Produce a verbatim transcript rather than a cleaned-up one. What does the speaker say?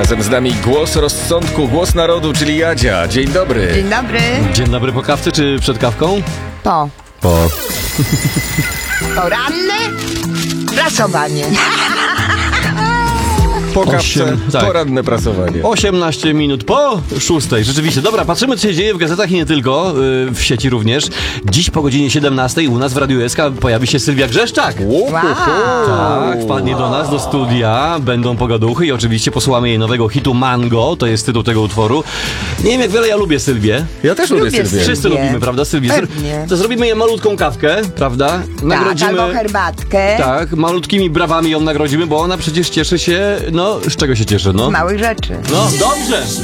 Razem z nami głos rozsądku, głos narodu, czyli Jadzia. Dzień dobry. Dzień dobry. Dzień dobry, po kawce czy przed kawką? Po. Po. Poranne prasowanie. Po kawce, Osiem, tak. poranne prasowanie. osiemnaście minut po szóstej. Rzeczywiście. Dobra, patrzymy, co się dzieje w gazetach i nie tylko, yy, w sieci również. Dziś po godzinie siedemnastej u nas w Radiu S K pojawi się Sylwia Grzeszczak. Wow. Tak, wpadnie do nas, do studia, będą pogaduchy i oczywiście posłuchamy jej nowego hitu Mango, to jest tytuł tego utworu. Nie wiem, jak wiele ja lubię Sylwię. Ja też lubię Lubię Sylwię. Sylwię. Wszyscy lubimy, prawda, Sylwię? Pewnie. To zrobimy jej malutką kawkę, prawda? Tak, albo herbatkę. Tak, malutkimi brawami ją nagrodzimy, bo ona przecież cieszy się, no, z czego się cieszy, no? Z małych rzeczy. No, dobrze!